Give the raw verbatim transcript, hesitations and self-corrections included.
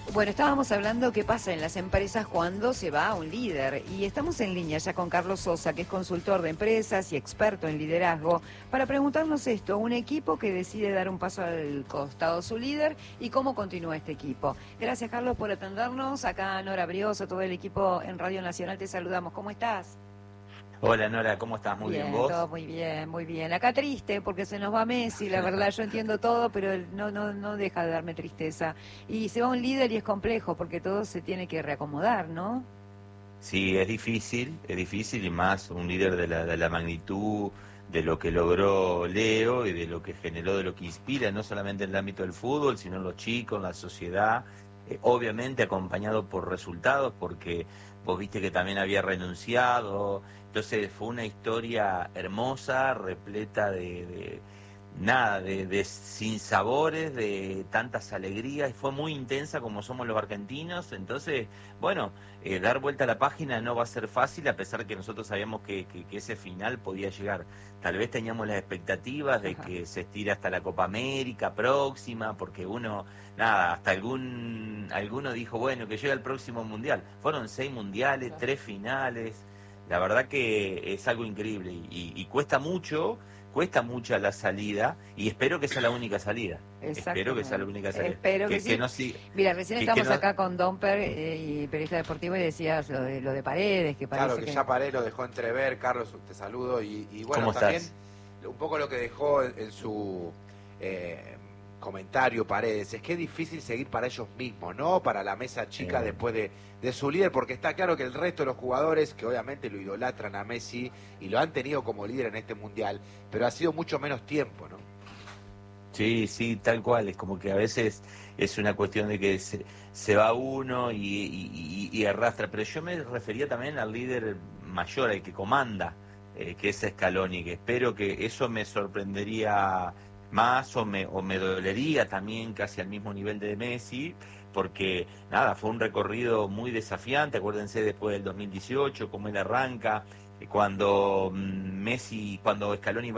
Bueno, estábamos hablando qué pasa en las empresas cuando se va un líder y estamos en línea ya con Carlos Sosa, que es consultor de empresas y experto en liderazgo, para preguntarnos esto, un equipo que decide dar un paso al costado su líder y cómo continúa este equipo. Gracias, Carlos, por atendernos. Acá Nora Brioso, todo el equipo en Radio Nacional, te saludamos. ¿Cómo estás? Hola Nora, ¿cómo estás? Muy bien, Bien, ¿vos? todo muy bien, muy bien. Acá triste porque se nos va Messi, la verdad, yo entiendo todo, pero él no, no, no deja de darme tristeza. Y se va un líder y es complejo porque todo se tiene que reacomodar, ¿no? Sí, es difícil, es difícil y más un líder de la, de la magnitud de lo que logró Leo y de lo que generó, de lo que inspira, no solamente en el ámbito del fútbol, sino en los chicos, en la sociedad, eh, obviamente acompañado por resultados, porque vos viste que también había renunciado, entonces fue una historia hermosa, repleta de... de nada, de, de sinsabores, de tantas alegrías, y fue muy intensa como somos los argentinos, entonces, bueno, eh, dar vuelta a la página no va a ser fácil, a pesar que nosotros sabíamos que, que, que ese final podía llegar. Tal vez teníamos las expectativas de Ajá. que se estira hasta la Copa América próxima, porque uno, nada, hasta algún alguno dijo, bueno, que llega el próximo Mundial. Fueron seis mundiales, tres finales, la verdad que es algo increíble, y, y, y cuesta mucho, cuesta mucha la salida, y espero que sea la única salida. Espero que sea la Exactamente, única salida. espero que Que, que sí. no siga, Mira, recién que, que estamos no, acá con Domper eh, y periodista deportivo y decías lo de, lo de Paredes, que Claro parece que que... ya paré, lo dejó entrever, Carlos, te saludo. Y, y bueno, ¿cómo también estás? un poco lo que dejó en, en su eh, comentario Paredes, es que es difícil seguir para ellos mismos, ¿no? Para la mesa chica Eh, después de, de su líder, porque está claro que el resto de los jugadores, que obviamente lo idolatran a Messi y lo han tenido como líder en este mundial, pero ha sido mucho menos tiempo, ¿no? Sí, sí, tal cual, es como que a veces es una cuestión de que se, se va uno y, y, y- y arrastra, pero yo me refería también al líder mayor, al que comanda, eh, que es Scaloni, que espero que eso me sorprendería más o me, o me dolería también casi al mismo nivel de Messi, porque nada, fue un recorrido muy desafiante, acuérdense después del dos mil dieciocho, cómo él arranca, eh, cuando mm, Messi, cuando Scaloni